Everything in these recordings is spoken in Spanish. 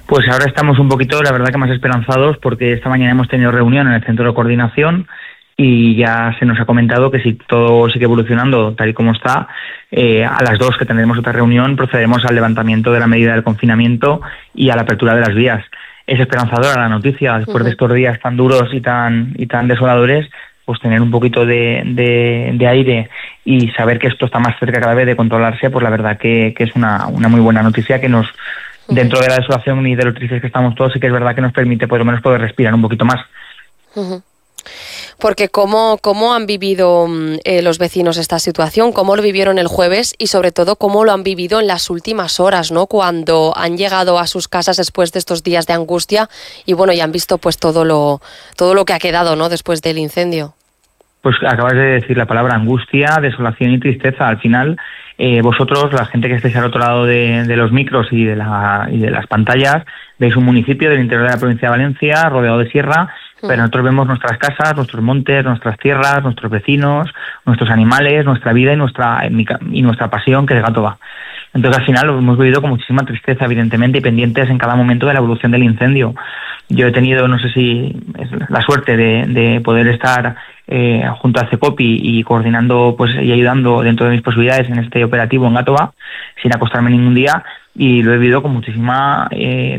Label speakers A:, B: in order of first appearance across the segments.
A: Pues ahora estamos un poquito, la verdad que más esperanzados, porque esta mañana hemos tenido reunión en el centro de coordinación y ya se nos ha comentado que si todo sigue evolucionando tal y como está, a las 2 que tendremos otra reunión procederemos al levantamiento de la medida del confinamiento y a la apertura de las vías. Es esperanzadora la noticia, después de estos días tan duros y tan desoladores, pues tener un poquito de aire y saber que esto está más cerca cada vez de controlarse, pues la verdad que es una muy buena noticia que nos, dentro de la desolación y de lo tristes que estamos todos, sí que es verdad que nos permite por lo menos poder respirar un poquito más.
B: Porque ¿cómo han vivido los vecinos esta situación? ¿Cómo lo vivieron el jueves? Y sobre todo, ¿cómo lo han vivido en las últimas horas, ¿no? Cuando han llegado a sus casas después de estos días de angustia y bueno, ya han visto pues todo lo que ha quedado, ¿no? Después del incendio.
A: Pues acabas de decir la palabra angustia, desolación y tristeza. Al final, vosotros, la gente que estáis al otro lado de los micros y de las pantallas, veis un municipio del interior de la provincia de Valencia, rodeado de sierra, pero nosotros vemos nuestras casas, nuestros montes, nuestras tierras, nuestros vecinos, nuestros animales, nuestra vida y nuestra pasión, que es Gàtova. Entonces, al final, lo hemos vivido con muchísima tristeza, evidentemente, y pendientes en cada momento de la evolución del incendio. Yo he tenido, no sé si es la suerte de poder estar junto a CECOPI y coordinando pues y ayudando dentro de mis posibilidades en este operativo en Gàtova, sin acostarme ningún día, y lo he vivido con muchísima...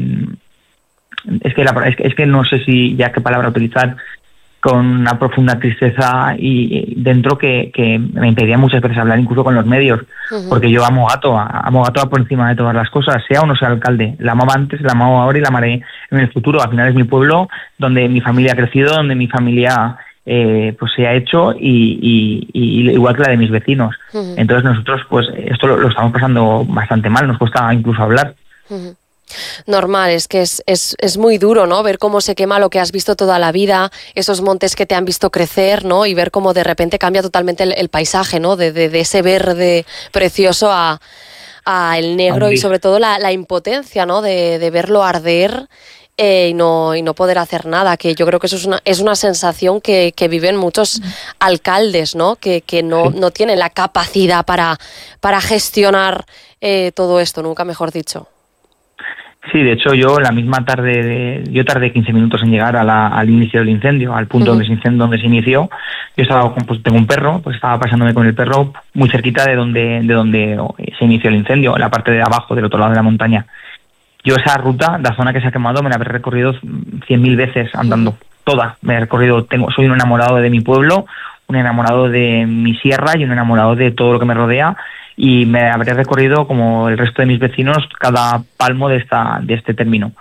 A: Es que no sé si ya qué palabra utilizar, con una profunda tristeza y dentro que me impedía muchas veces hablar incluso con los medios, porque yo amo Gàtova por encima de todas las cosas, sea o no sea alcalde. La amaba antes, la amo ahora y la amaré en el futuro. Al final es mi pueblo, donde mi familia ha crecido, donde mi familia pues se ha hecho y igual que la de mis vecinos. Entonces nosotros pues esto lo estamos pasando bastante mal, nos cuesta incluso hablar.
B: Normal, es que es muy duro, ¿no? Ver cómo se quema lo que has visto toda la vida, esos montes que te han visto crecer, ¿no? Y ver cómo de repente cambia totalmente el paisaje, ¿no? De ese verde precioso a el negro y sobre todo la impotencia, ¿no? De verlo arder y no poder hacer nada, que yo creo que eso es una sensación que viven muchos alcaldes, ¿no? Que no tienen la capacidad para gestionar todo esto, nunca mejor dicho.
A: Sí, de hecho yo la misma tarde, yo tardé 15 minutos en llegar al inicio del incendio, al punto donde se inició. Yo estaba, pues tengo un perro, pues estaba pasándome con el perro muy cerquita de donde se inició el incendio, en la parte de abajo, del otro lado de la montaña. Yo esa ruta, la zona que se ha quemado, me la habré recorrido 100.000 veces andando, toda. Me he recorrido, soy un enamorado de mi pueblo, un enamorado de mi sierra y un enamorado de todo lo que me rodea. Y me habré recorrido, como el resto de mis vecinos, cada palmo de este término.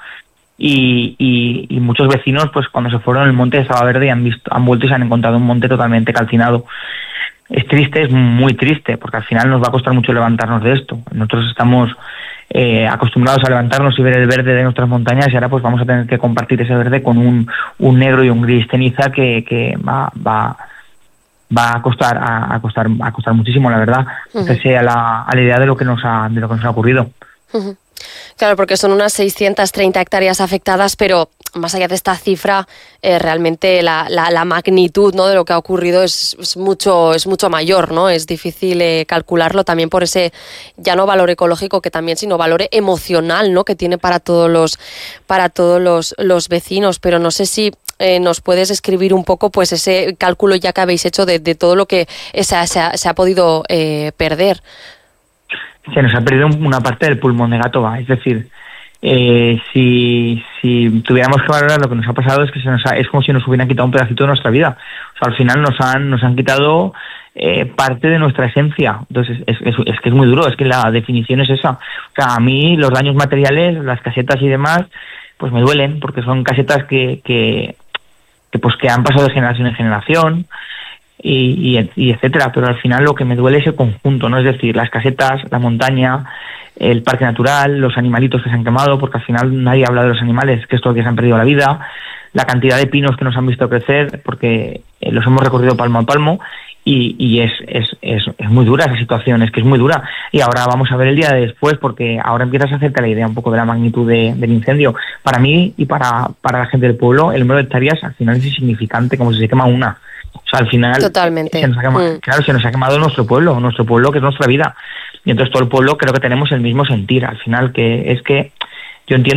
A: Y muchos vecinos, pues cuando se fueron, el monte estaba verde y han vuelto y se han encontrado un monte totalmente calcinado. Es triste, es muy triste, porque al final nos va a costar mucho levantarnos de esto. Nosotros estamos acostumbrados a levantarnos y ver el verde de nuestras montañas, y ahora pues vamos a tener que compartir ese verde con un negro y un gris ceniza que va a costar muchísimo, la verdad, pese a la idea de lo que nos ha ocurrido.
B: Claro, porque son unas 630 hectáreas afectadas, pero más allá de esta cifra, realmente la magnitud, ¿no?, de lo que ha ocurrido es mucho mayor, ¿no? Es difícil calcularlo también por ese ya no valor ecológico que también, sino valor emocional, ¿no?, que tiene para todos los vecinos. Pero no sé si nos puedes escribir un poco pues ese cálculo ya que habéis hecho de todo lo que se ha podido perder.
A: Se nos ha perdido una parte del pulmón de Gàtova, es decir, si tuviéramos que valorar lo que nos ha pasado, es que es como si nos hubieran quitado un pedacito de nuestra vida. O sea, al final nos han quitado parte de nuestra esencia. Entonces es que es muy duro, es que la definición es esa. O sea, a mí los daños materiales, las casetas y demás, pues me duelen, porque son casetas que han pasado de generación en generación y etcétera, pero al final lo que me duele es el conjunto, ¿no? Es decir, las casetas, la montaña, el parque natural, los animalitos que se han quemado, porque al final nadie habla de los animales, que estos días han perdido la vida, la cantidad de pinos que nos han visto crecer, porque los hemos recorrido palmo a palmo, y es muy dura esa situación, es que es muy dura. Y ahora vamos a ver el día de después, porque ahora empiezas a hacerte la idea un poco de la magnitud del incendio. Para mí y para la gente del pueblo, el número de hectáreas al final es insignificante, como si se quema una. O sea, al final
B: totalmente.
A: Claro, se nos ha quemado nuestro pueblo que es nuestra vida. Y entonces todo el pueblo creo que tenemos el mismo sentir, al final, que es que yo entiendo